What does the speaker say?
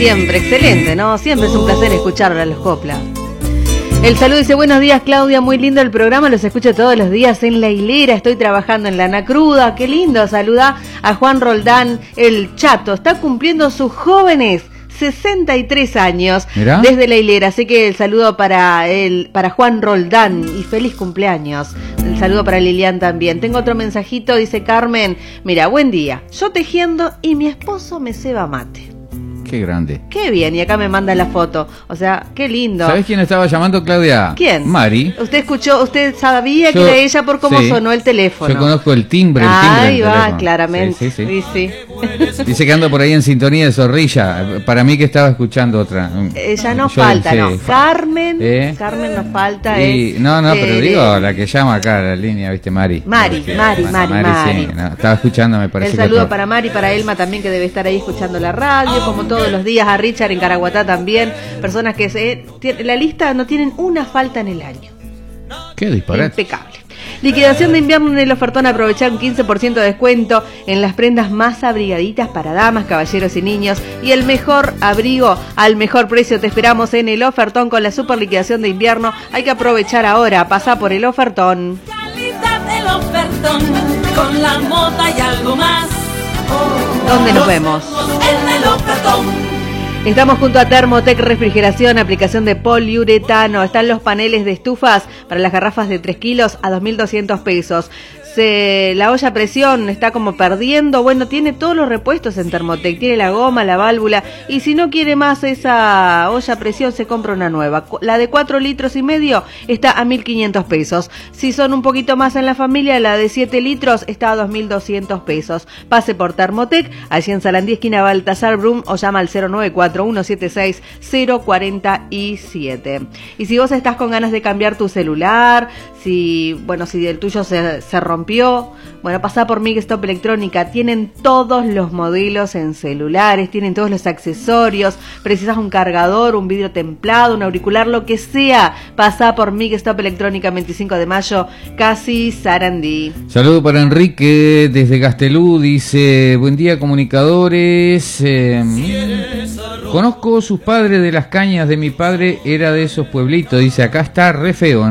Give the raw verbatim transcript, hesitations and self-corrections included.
siempre, excelente, ¿no? Siempre es un placer escuchar a los coplas. El saludo dice, buenos días Claudia, muy lindo el programa, los escucho todos los días en La Hilera, estoy trabajando en la Ana Cruda, qué lindo, saluda a Juan Roldán, el Chato, está cumpliendo sus jóvenes sesenta y tres años. ¿Mirá? Desde La Hilera, así que el saludo para el, para Juan Roldán y feliz cumpleaños. El saludo para Lilian también. Tengo otro mensajito, dice Carmen, mira, buen día, yo tejiendo y mi esposo me ceba mate. Qué grande. Qué bien, y acá me manda la foto. O sea, qué lindo. ¿Sabés quién estaba llamando, Claudia? ¿Quién? Mari. Usted escuchó, usted sabía yo, que era ella por cómo sí, sonó el teléfono. Yo conozco el timbre, el timbre Ahí del va, teléfono. claramente. Sí, sí, sí. sí, sí. Dice que ando por ahí en sintonía de Zorrilla. Para mí que estaba escuchando otra. Ella nos yo, falta, sí. ¿no? Carmen, ¿Eh? Carmen nos falta. Y, es, no, no, eh, pero digo, la que llama acá a la línea, ¿viste? Mari. Mari, Sí, Mari, Mari, Mari. Mari. Sí, no, estaba escuchando, me parece. El saludo que para Mari, para Elma también, que debe estar ahí escuchando la radio, como todos los días, a Richard en Caraguatá también, personas que se, la lista no tienen una falta en el año. Qué disparate. Impecable. Liquidación de invierno en el ofertón, aprovechar un quince por ciento de descuento en las prendas más abrigaditas para damas, caballeros y niños, y el mejor abrigo al mejor precio. Te esperamos en el ofertón con la super liquidación de invierno. Hay que aprovechar ahora, pasa por el ofertón. Calidad del ofertón, con la mota y algo más. ¿Dónde nos vemos? En el ofertón. Estamos junto a Thermotec Refrigeración, aplicación de poliuretano. Están los paneles de estufas para las garrafas de tres kilos a dos mil doscientos pesos. Se, la olla a presión está como perdiendo. Bueno, tiene todos los repuestos en Thermotec. Tiene la goma, la válvula. Y si no quiere más esa olla a presión, se compra una nueva. La de cuatro litros y medio está a mil quinientos pesos. Si son un poquito más en la familia, la de siete litros está a dos mil doscientos pesos. Pase por Thermotec, allí en Sarandí, esquina Baltasar Brum, o llama al cero nueve cuatro uno siete seis cero cuatro siete. Y si vos estás con ganas de cambiar tu celular, si, bueno, si el tuyo se, se rompió, bueno, pasá por Mig Stop Electrónica. Tienen todos los modelos en celulares, tienen todos los accesorios. Precisas un cargador, un vidrio templado, un auricular, lo que sea. Pasá por Mig Stop Electrónica, veinticinco de mayo, casi Sarandí. Saludo para Enrique desde Gastelú, dice, buen día comunicadores. Eh, conozco sus padres de las cañas de mi padre, era de esos pueblitos, dice, acá está re feo.